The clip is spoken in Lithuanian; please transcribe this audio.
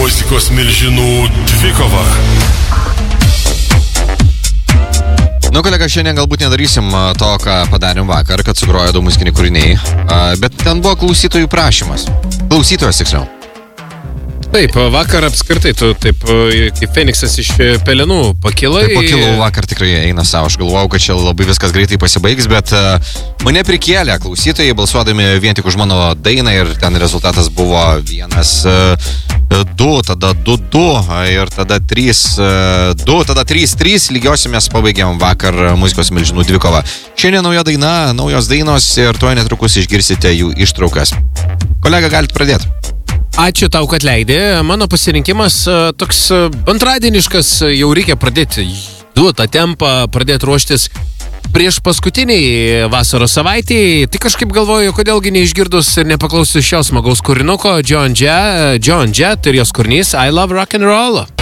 Muzikos milžinų dvikova. Nu, kolega, šiandien galbūt nedarysim to, ką padarėm vakar, kad sugrojo 2 muzikiniai kūriniai, bet ten buvo klausytojų prašymas. Klausytojas, tiksliau. Taip, vakar apskritai tu taip kaip Feniksas iš pelenų pakilai. Taip, pakilau vakar tikrai eina savo. Aš galvojau, kad čia labai viskas greitai pasibaigs, bet mane prikėlė klausytojai balsuodami vien tik už mano dainą ir ten rezultatas buvo 1-2, tada 2-2 ir tada 3-2, tada 3-3 lygiosimės pabaigėm vakar Muzikos milžinų dvikovą. Šiandien nauja daina, naujos dainos ir tuoj netrukus išgirsite jų ištraukas. Kolega, galite pradėti. Ačiū tau, kad leidai. Mano pasirinkimas toks antradieniškas, jau reikia pradėti duotą tempą, pradėti ruoštis prieš paskutiniai vasaros savaitį. Tai kažkaip galvoju, kodėlgi neišgirdus ir nepaklausius šios smagaus kūrinuko Joan Jett ir jos kūrinys I Love Rock and Roll.